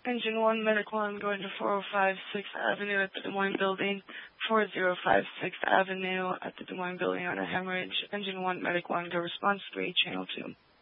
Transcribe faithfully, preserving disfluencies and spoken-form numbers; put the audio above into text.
Engine one, Medic one, going to four oh five sixth Avenue at the Des Moines Building, four oh five sixth Avenue at the Des Moines Building on a hemorrhage. Engine one, Medic one, go response three, channel two.